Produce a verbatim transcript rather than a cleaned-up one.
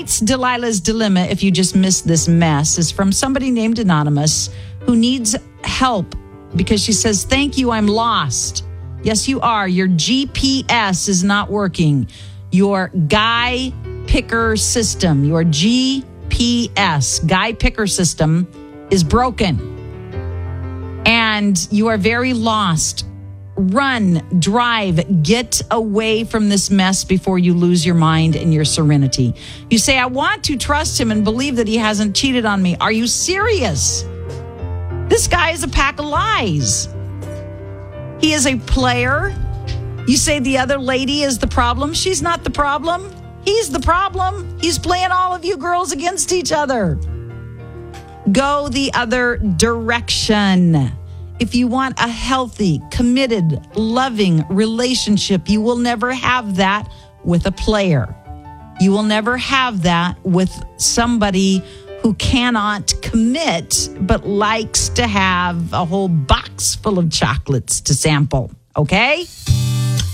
Tonight's Delilah's Dilemma, if you just missed this mess, is from somebody named Anonymous who needs help because she says, thank you, I'm lost. Yes, you are. Your G P S is not working. Your guy picker system, your G P S, guy picker system, is broken. And you are very lost. Run, drive, get away from this mess before you lose your mind and your serenity. You say, I want to trust him and believe that he hasn't cheated on me. Are you serious? This guy is a pack of lies. He is a player. You say the other lady is the problem. She's not the problem. He's the problem. He's playing all of you girls against each other. Go the other direction. If you want a healthy, committed, loving relationship, you will never have that with a player. You will never have that with somebody who cannot commit but likes to have a whole box full of chocolates to sample. Okay?